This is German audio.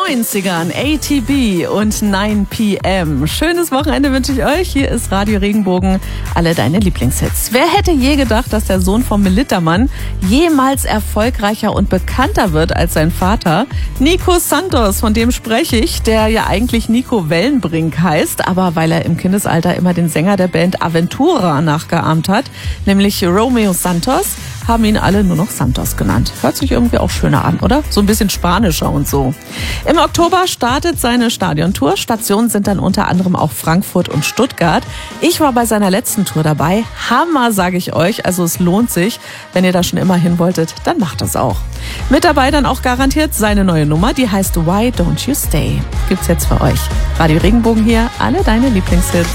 90ern, ATB und 9 PM. Schönes Wochenende wünsche ich euch. Hier ist Radio Regenbogen, alle deine Lieblingshits. Wer hätte je gedacht, dass der Sohn vom Militermann jemals erfolgreicher und bekannter wird als sein Vater? Nico Santos, von dem spreche ich, der ja eigentlich Nico Wellenbrink heißt, aber weil er im Kindesalter immer den Sänger der Band Aventura nachgeahmt hat, nämlich Romeo Santos, haben ihn alle nur noch Santos genannt. Hört sich irgendwie auch schöner an, oder? So ein bisschen spanischer und so. Im Oktober startet seine Stadiontour. Stationen sind dann unter anderem auch Frankfurt und Stuttgart. Ich war bei seiner letzten Tour dabei. Hammer, sage ich euch. Also es lohnt sich. Wenn ihr da schon immer hin wolltet, dann macht das auch. Mit dabei dann auch garantiert seine neue Nummer. Die heißt Why Don't You Stay. Gibt's jetzt für euch. Radio Regenbogen hier, alle deine Lieblingshits.